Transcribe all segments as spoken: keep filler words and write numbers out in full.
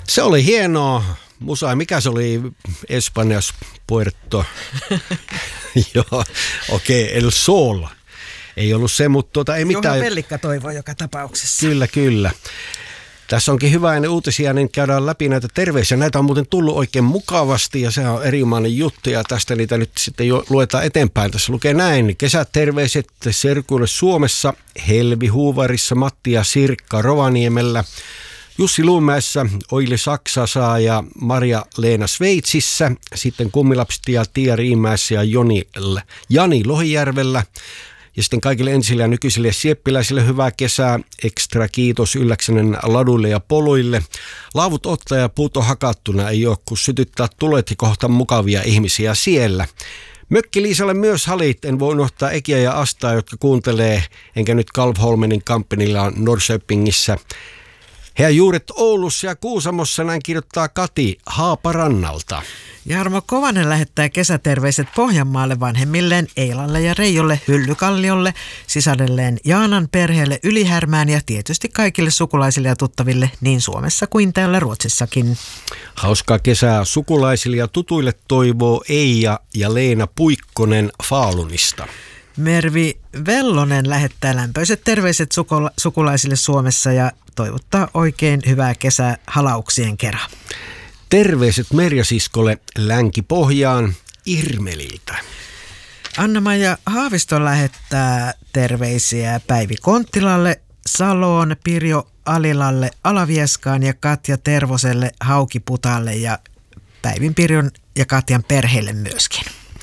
Se oli hienoa. Musa, mikä se oli? Espanjas, Puerto. Joo, okei, okay, El Sol. Ei ollut se, mutta tuota, ei mitään. Juha Pellikka toivoo joka tapauksessa. Kyllä, kyllä. Tässä onkin hyvä ennen uutisia, niin käydään läpi näitä terveisiä. Näitä on muuten tullut oikein mukavasti ja sehän on erilainen juttu ja tästä niitä nyt sitten jo luetaan eteenpäin. Tässä lukee näin. Kesäterveiset serkuille Suomessa, Helvi Huuvarissa, Matti ja Sirkka Rovaniemellä, Jussi Luumäessä, Oili Saksassa ja Maria-Leena Sveitsissä, sitten Kummilapset ja Tiia Riimäessä ja Joni, Jani Lohijärvellä. Ja sitten kaikille entisille ja nykyisille sieppiläisille hyvää kesää. Ekstra kiitos Ylläksenen laduille ja poluille. Laavut ottaa ja puut on hakattuna. Ei ole kun sytyttää tulet ja kohta mukavia ihmisiä siellä. Mökki Liisalle myös halit. En voi unohtaa Ekiä ja Astaa, jotka kuuntelee. Enkä nyt Kalvholmenin kamppanilla Norrköpingissä. Heidän juuret Oulussa ja Kuusamossa, näin kirjoittaa Kati Haaparannalta. Jarmo Kovanen lähettää kesäterveiset Pohjanmaalle vanhemmilleen Eilalle ja Reijolle Hyllykalliolle, sisarelleen Jaanan perheelle Ylihärmään ja tietysti kaikille sukulaisille ja tuttaville niin Suomessa kuin täällä Ruotsissakin. Hauskaa kesää sukulaisille ja tutuille toivoo Eija ja Leena Puikkonen Falunista. Mervi Vellonen lähettää lämpöiset terveiset sukula- sukulaisille Suomessa ja toivottaa oikein hyvää kesää halauksien kerran. Terveiset Merjasiskolle Länki-Pohjaan Irmeliltä. Anna-Maija Haavisto lähettää terveisiä Päivi Konttilalle, Saloon, Pirjo Alilalle, Alavieskaan ja Katja Tervoselle, Haukiputalle ja Päivin, Pirjon ja Katjan perheelle myöskin.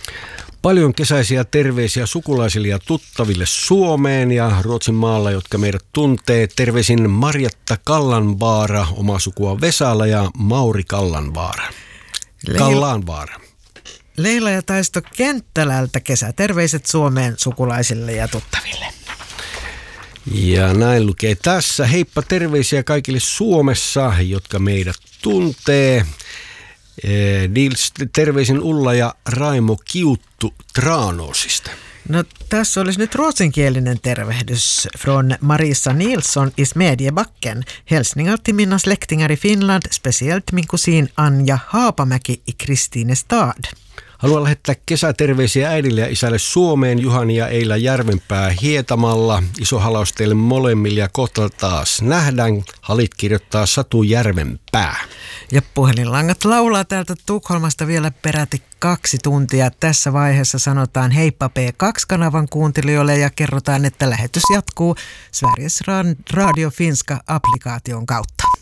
Paljon kesäisiä terveisiä sukulaisille ja tuttaville Suomeen ja Ruotsin maalla, jotka meidät tuntee. Terveisin Marjatta Kallanvaara, oma sukua Vesala ja Mauri Kallanvaara. Leila, Kallanvaara. Leila ja Taisto Kenttälältä kesäterveiset Suomeen sukulaisille ja tuttaville. Ja näin lukee tässä. Heippa terveisiä kaikille Suomessa, jotka meidät tuntee. Nils, terveisin Ulla ja Raimo Kiuttu Tranåsista. No tässä olisi nyt ruotsinkielinen tervehdys från Marisa Nilsson i Smedjebacken. Hälsningar till mina släktingar i Finland, speciellt min kusin Anja Haapamäki i Kristinestad. Haluan lähettää kesäterveisiä äidille ja isälle Suomeen, Juhani ja Eila Järvenpää Hietamalla. Iso halaus teille molemmille ja kohta taas nähdään. Halit kirjoittaa Satu Järvenpää. Ja puhelinlangat laulaa täältä Tukholmasta vielä peräti kaksi tuntia. Tässä vaiheessa sanotaan heippa P kaksi-kanavan kuuntelijoille ja kerrotaan, että lähetys jatkuu Sveriges Radio Finska applikaation kautta.